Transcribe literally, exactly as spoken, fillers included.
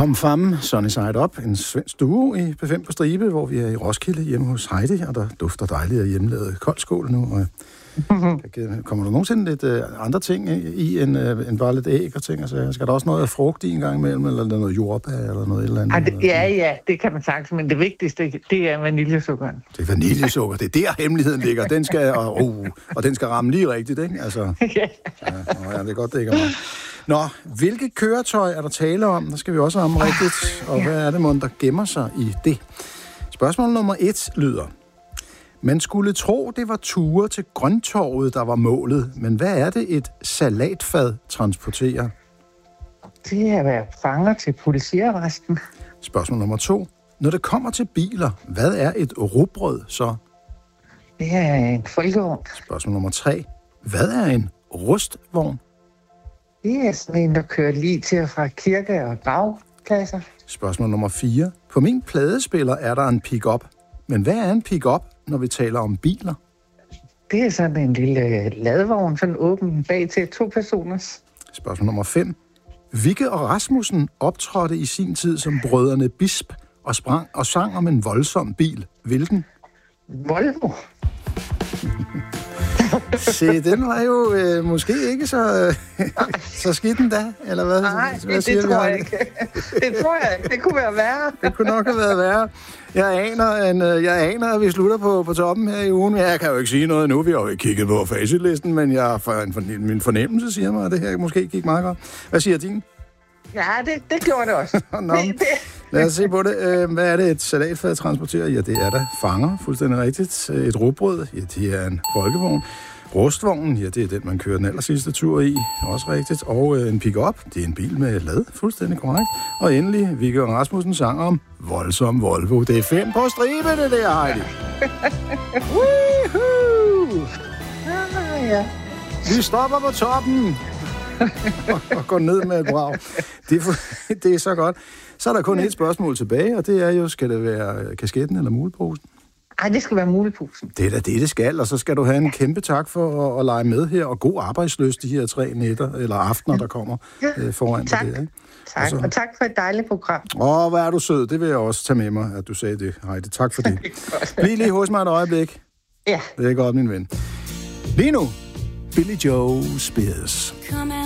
Pom Fam, Sunny Side Up, en svensk duo i P fem på stribe, hvor vi er i Roskilde hjemme hos Heidi, og der dufter dejligt af hjemmelavet koldskål nu. Og kommer der nogensinde lidt uh, andre ting i, end, uh, end bare lidt æg og ting? Altså, skal der også noget af frugt i en gang imellem, eller noget jordbær, eller noget eller andet? Ja, det, ja, ja, det kan man sagtens, men det vigtigste, det er vaniljesukkeren. Det er vaniljesukker, det er der hemmeligheden ligger. Den skal, og, uh, og den skal ramme lige rigtigt, ikke? Altså, ja. Ja, det er godt, det ikke er meget. Nå, hvilket køretøj er der tale om? Der skal vi også ramme rigtigt. Og hvad er det, mon, der gemmer sig i det? Spørgsmål nummer et lyder: man skulle tro, det var ture til Grøntorvet, der var målet. Men hvad er det, et salatfad transporterer? Det er at være fanger til politiarresten. Spørgsmål nummer to: når det kommer til biler, hvad er et rugbrød så? Det er en folkevogn. Spørgsmål nummer tre: hvad er en rustvogn? Det er sådan en, der kører lige til og fra kirke- og gravpladser. Spørgsmål nummer fire: på min pladespiller er der en pick-up. Men hvad er en pick-up, når vi taler om biler? Det er sådan en lille ladvogn, sådan åben bag til to personers. Spørgsmål nummer fem: Vigge og Rasmussen optrådte i sin tid som brødrene Bisp og sprang og sang om en voldsom bil. Hvilken? Volvo. Se, den var jo øh, måske ikke så, øh, så skidt endda, eller hvad? Nej, hvad det, siger det vi tror her? jeg ikke. Det tror jeg ikke. Det kunne være værre. Det kunne nok have været værre. Jeg aner, en, øh, jeg aner at vi slutter på, på toppen her i ugen. Jeg kan jo ikke sige noget nu. Vi har jo ikke kigget på facitlisten, men jeg, for, en, min fornemmelse siger mig, at det her måske gik meget godt. Hvad siger din? Ja, det, det gjorde det også. Nå, det, det. Lad os se på det. Hvad er det, et salatfad transporterer? Ja, det er da fanger, fuldstændig rigtigt. Et rugbrød, ja, det er en folkevogn. Rustvognen, ja, det er den, man kører den aller sidste tur i, også rigtigt. Og øh, en pick-up, det er en bil med lad, fuldstændig korrekt. Og endelig, Viggo og Rasmussen sang om voldsom Volvo. Det er fem på stribe, det der, Heidi. Woohoo! Ah, ja. Vi stopper på toppen og, og går ned med et brag. Det er, det er så godt. Så er der kun et spørgsmål tilbage, og det er jo, skal det være kasketten eller muleposen? Ej, det skal være muleposen. Det er da det, det skal, og så skal du have en kæmpe tak for at, at lege med her, og god arbejdsløst de her tre nætter, eller aftener, der kommer ja. øh, foran tak. dig der. Ikke? Tak, og, så... og tak for et dejligt program. Åh, hvor er du sød. Det vil jeg også tage med mig, at du sagde det, Heidi. Tak for det. Bliv lige hos mig et øjeblik. Ja. Det er godt, min ven. Lige nu, Billy Joe Spears.